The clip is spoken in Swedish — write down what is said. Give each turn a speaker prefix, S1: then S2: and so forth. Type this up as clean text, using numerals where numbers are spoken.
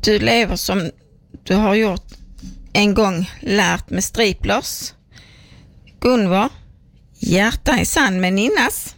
S1: Du lever som du har gjort en gång, lärt med striplers. Gunvor, hjärta i sand med Ninnas.